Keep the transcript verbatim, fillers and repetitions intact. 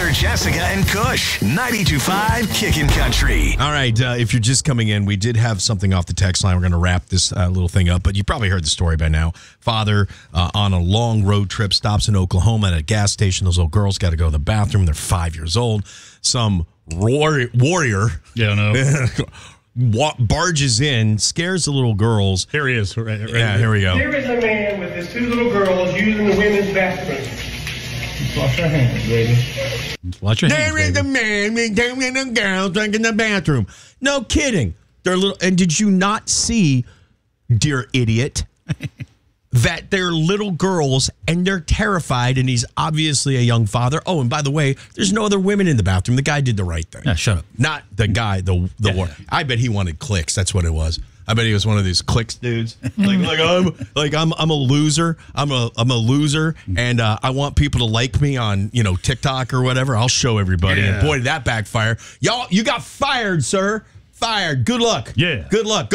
Hunter, Jessica, and Kush. ninety-two point five Kickin' Country. All right, uh, if you're just coming in, we did have something off the text line. We're going to wrap this uh, little thing up, but you probably heard the story by now. Father uh, on a long road trip stops in Oklahoma at a gas station. Those little girls got to go to the bathroom. They're five years old. Some war- warrior Yeah, no. wa- barges in, scares the little girls. Here he is. Right, right Yeah, here we go. Here is a man with his two little girls using the women's bathroom. Wash your hands, baby. Watch your hands, There is baby. a man with a girl drunk in the bathroom. No kidding. They're little. And did you not see, dear idiot, that they're little girls and they're terrified, and he's obviously a young father. Oh, and by the way, there's no other women in the bathroom. The guy did the right thing. Yeah, shut up. Not the guy, the the Yeah, war. yeah. I bet he wanted clicks. That's what it was. I bet he was one of these clicks dudes. Like, like I'm like I'm I'm a loser. I'm a I'm a loser, and uh, I want people to like me on, you know, TikTok or whatever. I'll show everybody. Yeah. And boy, did that backfire. Y'all, you got fired, sir. Fired. Good luck. Yeah. Good luck.